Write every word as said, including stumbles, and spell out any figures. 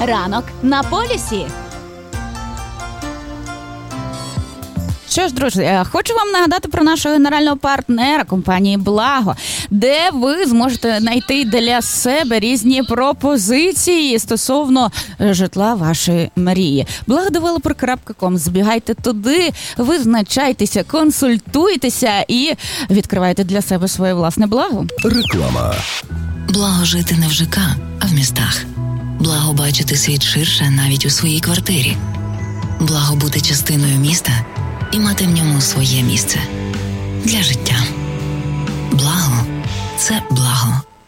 Ранок на полюсі. Що ж, друзі, хочу вам нагадати про нашого генерального партнера компанії «Благо», де ви зможете знайти для себе різні пропозиції стосовно житла вашої мрії. благодевелопер крапка ком. Збігайте туди, визначайтеся, консультуйтеся і відкривайте для себе своє власне благо. Реклама. Благо жити не в ЖК, а в містах. Благо бачити світ ширше навіть у своїй квартирі. Благо бути частиною міста і мати в ньому своє місце для життя. Благо – це благо.